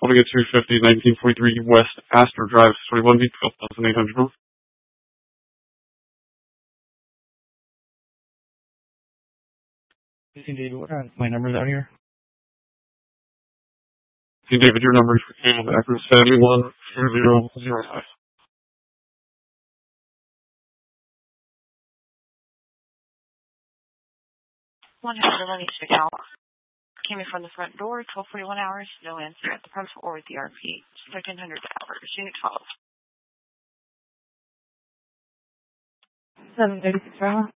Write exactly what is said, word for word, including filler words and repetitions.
Holding at two fifty, nineteen forty-three West Astor Drive, twenty-one B, twelve thousand eight hundred north. Saint David, what are my numbers out here? Saint David, your number is for Canada, address seventy-one zero zero zero five. one hundred eleven check out. Came in from the front door, twelve forty-one hours, no answer at the premise or at the R P. thirteen hundred hours, unit twelve. seven thirty-six,